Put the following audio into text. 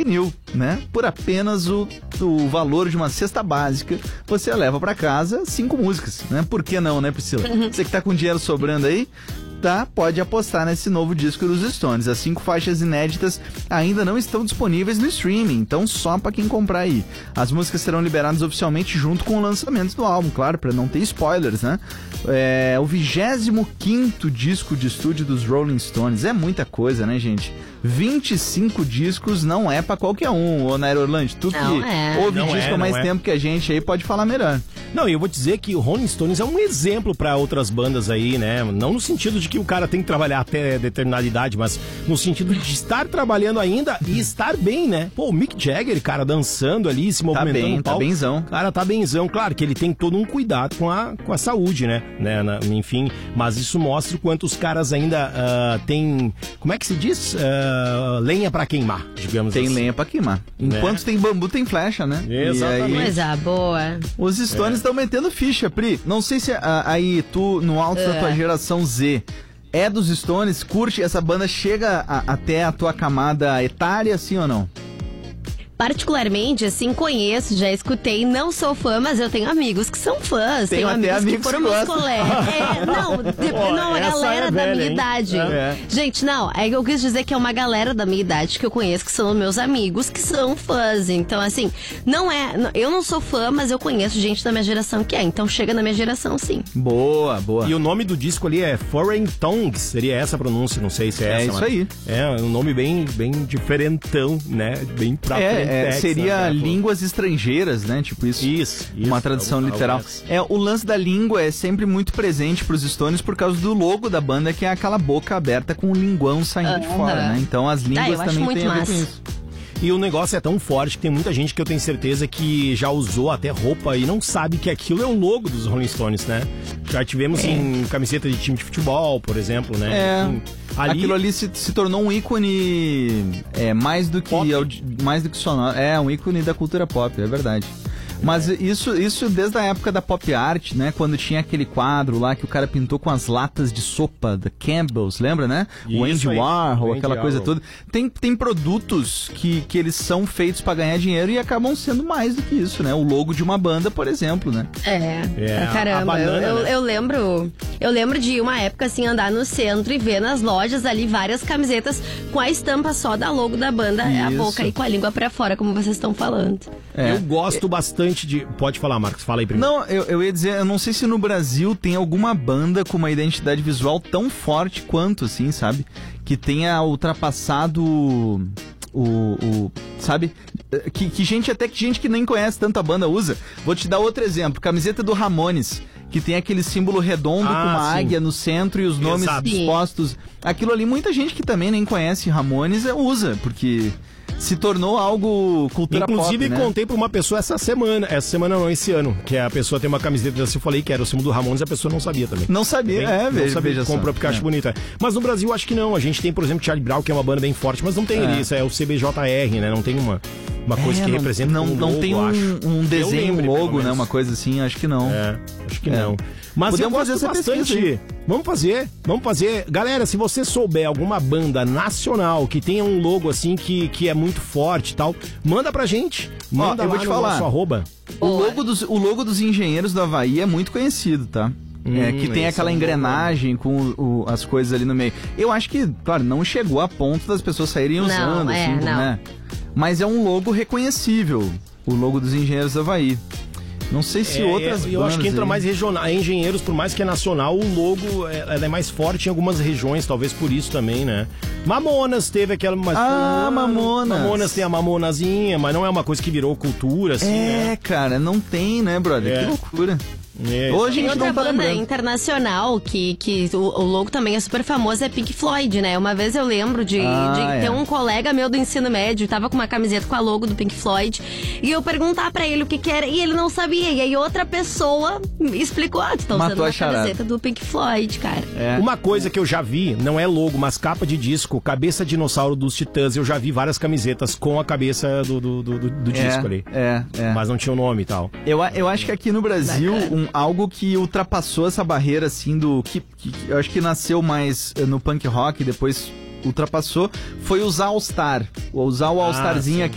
vinil, né? Por apenas o valor de uma cesta básica, você leva pra casa 5 músicas, né? Por que não, né, Priscila? Você que tá com dinheiro sobrando aí, pode apostar nesse novo disco dos Stones. As 5 faixas inéditas ainda não estão disponíveis no streaming, então só pra quem comprar aí. As músicas serão liberadas oficialmente junto com o lançamento do álbum, claro, pra não ter spoilers, né? É o 25º disco de estúdio dos Rolling Stones. É muita coisa, né, gente? 25 discos não é pra qualquer um, ô Nair Orlando. Tu que ouve disco há mais tempo que a gente aí pode falar melhor. Não, e eu vou dizer que o Rolling Stones é um exemplo pra outras bandas aí, né? Não no sentido de que o cara tem que trabalhar até determinada idade, mas no sentido de estar trabalhando ainda e estar bem, né? Pô, o Mick Jagger, cara, dançando ali, se movimentando no palco. Tá benzão. Cara, tá benzão. Claro que ele tem todo um cuidado com a saúde, né? Enfim, mas isso mostra o quanto os caras ainda têm, como é que se diz? Lenha pra queimar, digamos tem assim. Tem lenha pra queimar. Enquanto tem bambu, tem flecha, né? Exatamente. Coisa boa. Os Stones estão metendo ficha, Pri. Não sei se aí tu, no alto da tua geração Z, é dos Stones, curte, essa banda chega até a tua camada etária, sim ou não? Particularmente, assim, conheço, já escutei, não sou fã, mas eu tenho amigos que são fãs. Tenho até amigos que foram meus colegas. A galera da minha idade. Gente, não, eu quis dizer que é uma galera da minha idade que eu conheço, que são meus amigos, que são fãs. Então, assim, eu não sou fã, mas eu conheço gente da minha geração que é. Então, chega na minha geração, sim. Boa, boa. E o nome do disco ali é Foreign Tongues, seria essa a pronúncia, não sei se é essa. É isso aí. É um nome bem diferentão, né? Bem pra frente. Seria línguas estrangeiras, né? Tipo isso. Uma tradução literal. O lance da língua é sempre muito presente pros Stones por causa do logo da banda, que é aquela boca aberta com o linguão saindo de fora, né? Então as línguas também têm a ver com isso. E o negócio é tão forte que tem muita gente que eu tenho certeza que já usou até roupa e não sabe que aquilo é o logo dos Rolling Stones, né? Já tivemos em camiseta de time de futebol, por exemplo, né? Aquilo ali se tornou um ícone mais do que sonoro. É um ícone da cultura pop, é verdade. Mas isso desde a época da pop art, né? Quando tinha aquele quadro lá que o cara pintou com as latas de sopa da Campbell's, lembra, né? O Andy Warhol, aquela coisa toda. Tem produtos que eles são feitos pra ganhar dinheiro e acabam sendo mais do que isso, né? O logo de uma banda, por exemplo, né? Caramba, banana, eu lembro de uma época assim, andar no centro e ver nas lojas ali várias camisetas com a estampa só da logo da banda, a boca aí com a língua pra fora, como vocês estão falando. Eu gosto bastante de... Pode falar, Marcos, fala aí primeiro. Não, eu ia dizer, eu não sei se no Brasil tem alguma banda com uma identidade visual tão forte quanto, assim, sabe? Que tenha ultrapassado sabe? Que gente que nem conhece tanto a banda usa. Vou te dar outro exemplo, camiseta do Ramones, que tem aquele símbolo redondo com uma águia no centro e os nomes dispostos. Aquilo ali, muita gente que também nem conhece Ramones usa, porque... se tornou algo cultura Inclusive, pop, né? contei pra uma pessoa esse ano, que a pessoa tem uma camiseta assim, eu falei que era o símbolo do Ramones, a pessoa não sabia também. Não sabia, veja comprou porque acho bonita. Mas no Brasil, acho que não. A gente tem, por exemplo, Charlie Brown, que é uma banda bem forte, mas não tem isso, é o CBJR, né? Não tem uma coisa que representa não logo, tem um desenho, um logo, né? Uma coisa assim, acho que não. Acho que não. Mas podemos fazer essa bastante. Vamos fazer. Galera, se você souber alguma banda nacional que tenha um logo assim que é muito forte e tal, manda pra gente. Manda eu vou te falar. Nosso arroba. O logo dos Engenheiros do Havaí é muito conhecido, tá? Que tem aquela engrenagem com as coisas ali no meio. Eu acho que, claro, não chegou a ponto das pessoas saírem usando, né? Mas é um logo reconhecível, o logo dos Engenheiros do Havaí. Não sei se outras bandas... Eu acho que entra mais regional. Engenheiros, por mais que é nacional, o logo é mais forte em algumas regiões, talvez por isso também, né? Mamonas teve aquela... Mamonas. Mamonas tem a mamonazinha, mas não é uma coisa que virou cultura, assim, né? Cara, não tem, né, brother? Que loucura. Hoje tem outra banda internacional que o logo também é super famoso, é Pink Floyd, né? Uma vez eu lembro de ter um colega meu do ensino médio, tava com uma camiseta com a logo do Pink Floyd, e eu perguntar pra ele o que era, e ele não sabia, e aí outra pessoa me explicou, tu tá usando uma camiseta do Pink Floyd, cara. Uma coisa que eu já vi, não é logo, mas capa de disco, cabeça dinossauro dos Titãs, eu já vi várias camisetas com a cabeça do disco ali. Mas não tinha o nome e tal. Eu acho que aqui no Brasil, algo que ultrapassou essa barreira, assim, que eu acho que nasceu mais no punk rock, depois ultrapassou, foi usar All-Star. Usar o All-Starzinho aqui